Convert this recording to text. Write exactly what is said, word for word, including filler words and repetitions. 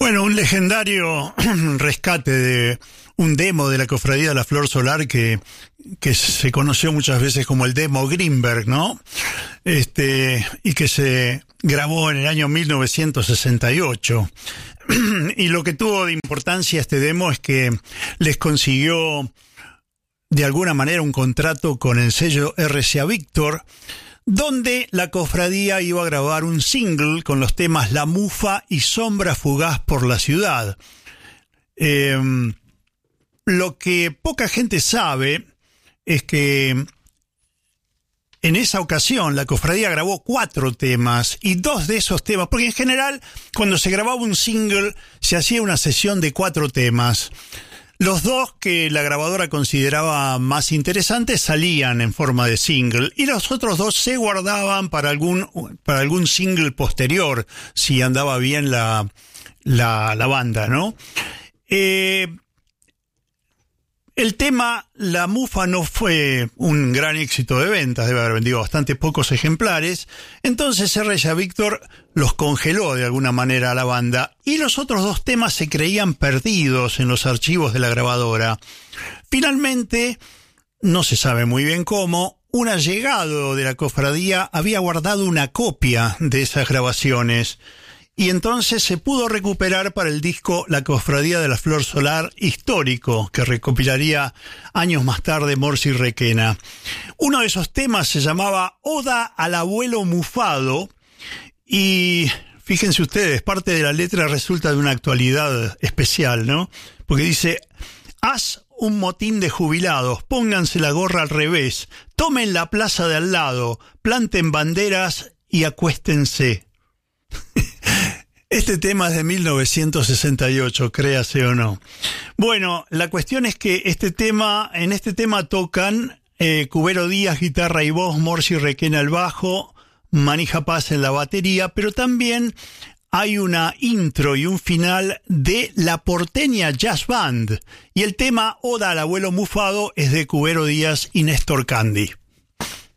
Bueno, un legendario rescate de un demo de la Cofradía de la Flor Solar que, que se conoció muchas veces como el demo Greenberg, ¿no? Este, y que se grabó en el año mil novecientos sesenta y ocho. Y lo que tuvo de importancia este demo es que les consiguió de alguna manera un contrato con el sello R C A Víctor, donde la cofradía iba a grabar un single con los temas La Mufa y Sombra Fugaz por la Ciudad. Eh, lo que poca gente sabe es que en esa ocasión la cofradía grabó cuatro temas y dos de esos temas, porque en general cuando se grababa un single se hacía una sesión de cuatro temas. Los dos que la grabadora consideraba más interesantes salían en forma de single y los otros dos se guardaban para algún para algún single posterior, si andaba bien la la, la banda, ¿no? Eh, el tema La Mufa no fue un gran éxito de ventas, debe haber vendido bastante pocos ejemplares, entonces R C A Víctor los congeló de alguna manera a la banda y los otros dos temas se creían perdidos en los archivos de la grabadora. Finalmente, no se sabe muy bien cómo, un allegado de la cofradía había guardado una copia de esas grabaciones y entonces se pudo recuperar para el disco La Cofradía de la Flor Solar histórico, que recopilaría años más tarde Morsi Requena. Uno de esos temas se llamaba Oda al Abuelo Mufado y fíjense ustedes, parte de la letra resulta de una actualidad especial, ¿no? Porque dice: haz un motín de jubilados, pónganse la gorra al revés, tomen la plaza de al lado, planten banderas y acuéstense. Este tema es de mil novecientos sesenta y ocho, créase o no. Bueno, la cuestión es que este tema, en este tema tocan eh, Cubero Díaz, guitarra y voz, Morsi Requena al bajo, Manija Paz en la batería, pero también hay una intro y un final de La Porteña Jazz Band. Y el tema Oda al Abuelo Mufado es de Cubero Díaz y Néstor Candi.